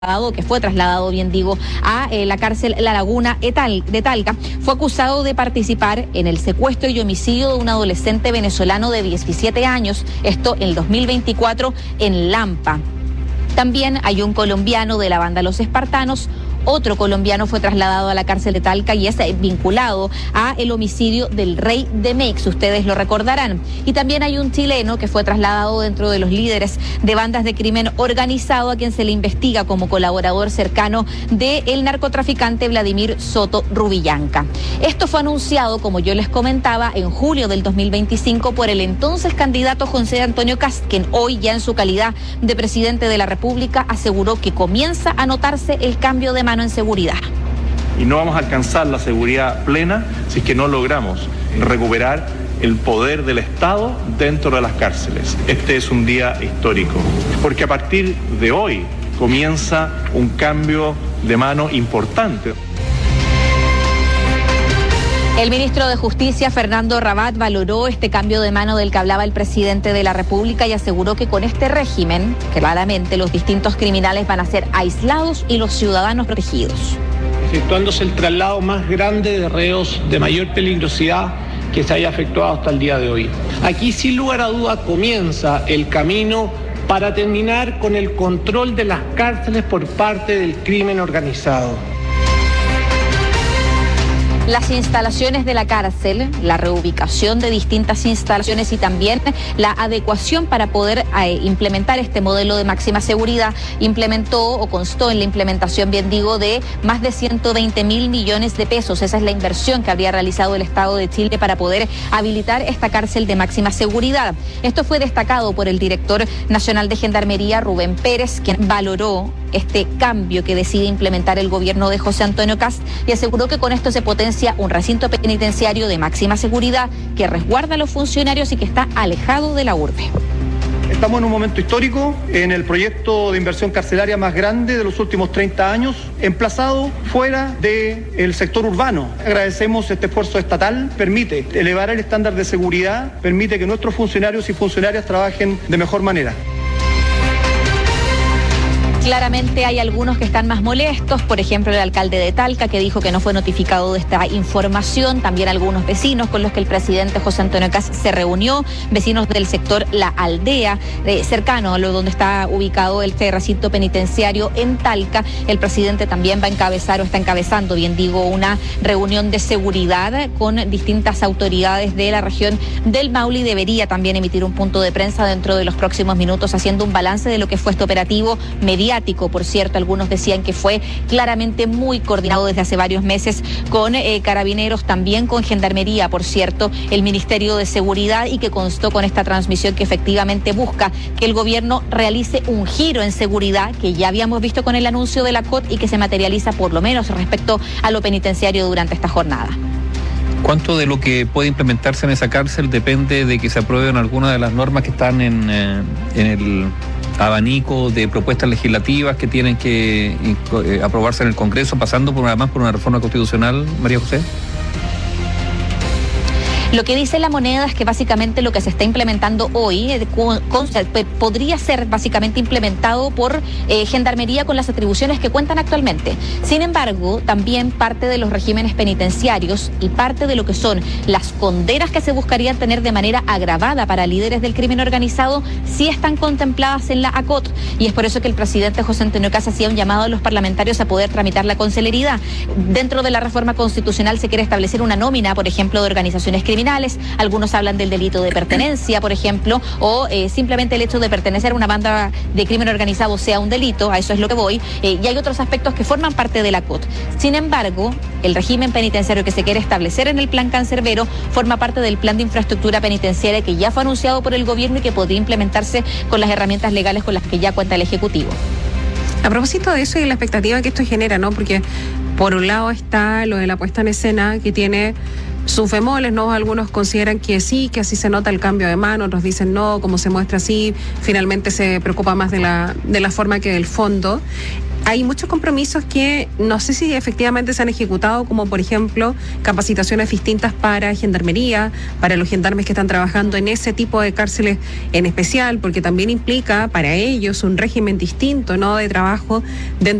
que fue trasladado, bien digo, a la cárcel La Laguna de Talca, fue acusado de participar en el secuestro y homicidio de un adolescente venezolano de 17 años, esto en el 2024 en Lampa. También hay un colombiano de la banda Los Espartanos. Otro colombiano fue trasladado a la cárcel de Talca y es vinculado a el homicidio del Rey de Meix, ustedes lo recordarán. Y también hay un chileno que fue trasladado dentro de los líderes de bandas de crimen organizado, a quien se le investiga como colaborador cercano del narcotraficante Vladimir Soto Rubillanca. Esto fue anunciado, como yo les comentaba, en julio del 2025 por el entonces candidato José Antonio Kast, quien hoy, ya en su calidad de presidente de la República, aseguró que comienza a notarse el cambio de en seguridad. Y no vamos a alcanzar la seguridad plena si es que no logramos recuperar el poder del Estado dentro de las cárceles. Este es un día histórico, porque a partir de hoy comienza un cambio de mano importante. El ministro de Justicia, Fernando Rabat, valoró este cambio de mano del que hablaba el presidente de la República y aseguró que con este régimen, claramente los distintos criminales van a ser aislados y los ciudadanos protegidos. Efectuándose el traslado más grande de reos de mayor peligrosidad que se haya efectuado hasta el día de hoy. Aquí, sin lugar a duda, comienza el camino para terminar con el control de las cárceles por parte del crimen organizado. Las instalaciones de la cárcel, la reubicación de distintas instalaciones y también la adecuación para poder implementar este modelo de máxima seguridad implementó o constó en la implementación, bien digo, de más de 120.000 millones de pesos. Esa es la inversión que habría realizado el Estado de Chile para poder habilitar esta cárcel de máxima seguridad. Esto fue destacado por el director nacional de Gendarmería, Rubén Pérez, quien valoró este cambio que decide implementar el gobierno de José Antonio Kast y aseguró que con esto se potencia un recinto penitenciario de máxima seguridad que resguarda a los funcionarios y que está alejado de la urbe. Estamos en un momento histórico en el proyecto de inversión carcelaria más grande de los últimos 30 años, emplazado fuera del sector urbano. Agradecemos este esfuerzo estatal, permite elevar el estándar de seguridad, permite que nuestros funcionarios y funcionarias trabajen de mejor manera. Claramente hay algunos que están más molestos, por ejemplo el alcalde de Talca, que dijo que no fue notificado de esta información, también algunos vecinos con los que el presidente José Antonio Kast se reunió, vecinos del sector La Aldea, cercano a donde está ubicado el recinto penitenciario en Talca. El presidente también va a encabezar o está encabezando, bien digo, una reunión de seguridad con distintas autoridades de la región del Maule y debería también emitir un punto de prensa dentro de los próximos minutos haciendo un balance de lo que fue este operativo mediático. Por cierto, algunos decían que fue claramente muy coordinado desde hace varios meses con Carabineros, también con Gendarmería, por cierto, el Ministerio de Seguridad, y que constó con esta transmisión que efectivamente busca que el gobierno realice un giro en seguridad que ya habíamos visto con el anuncio de la COT y que se materializa por lo menos respecto a lo penitenciario durante esta jornada. ¿Cuánto de lo que puede implementarse en esa cárcel depende de que se aprueben algunas de las normas que están en el abanico de propuestas legislativas que tienen que aprobarse en el Congreso, pasando además por una reforma constitucional, María José? Lo que dice La Moneda es que básicamente lo que se está implementando hoy podría ser básicamente implementado por Gendarmería con las atribuciones que cuentan actualmente. Sin embargo, también parte de los regímenes penitenciarios y parte de lo que son las condenas que se buscarían tener de manera agravada para líderes del crimen organizado sí están contempladas en la ACOT, y es por eso que el presidente José Antonio Kast hacía un llamado a los parlamentarios a poder tramitarla con celeridad. Dentro de la reforma constitucional se quiere establecer una nómina, por ejemplo, de organizaciones criminales. Algunos hablan del delito de pertenencia, por ejemplo, o simplemente el hecho de pertenecer a una banda de crimen organizado sea un delito, a eso es lo que voy, y hay otros aspectos que forman parte de la COT. Sin embargo, el régimen penitenciario que se quiere establecer en el plan cancerbero forma parte del plan de infraestructura penitenciaria que ya fue anunciado por el gobierno y que podría implementarse con las herramientas legales con las que ya cuenta el Ejecutivo. A propósito de eso y la expectativa que esto genera, ¿no? Porque por un lado está lo de la puesta en escena, que tiene sus bemoles, ¿no? Algunos consideran que sí, que así se nota el cambio de mano, otros dicen no, como se muestra así, finalmente se preocupa más de la forma que del fondo. hay muchos compromisos que no sé si efectivamente se han ejecutado, como por ejemplo capacitaciones distintas para gendarmería, para los gendarmes que están trabajando en ese tipo de cárceles en especial, porque también implica para ellos un régimen distinto, ¿no?, de trabajo dentro